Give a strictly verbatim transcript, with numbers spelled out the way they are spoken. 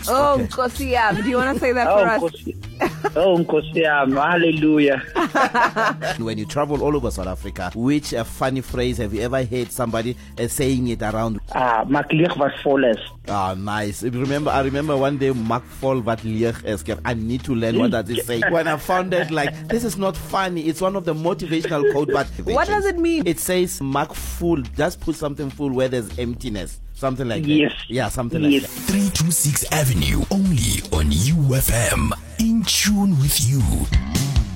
Oh, Okay. Nkosi yami. Do you want to say that for Oh, us? Nkosi- oh, Nkosi yami. Hallelujah. When you travel all over South Africa, which uh, funny phrase have you ever heard somebody uh, saying it around? Ah, maklieg wat vol is. Ah, nice. Remember, I remember one day Mark Fall wat leeg is. I need to learn what does it say. When I found it, like, this is not funny. It's one of the motivational quote, but What does it mean? It says Mark full. Just put something full where there's emptiness. Something like Yes. that. Yeah, something Yes. like that. three two six Avenue, only on U F M. In tune with you.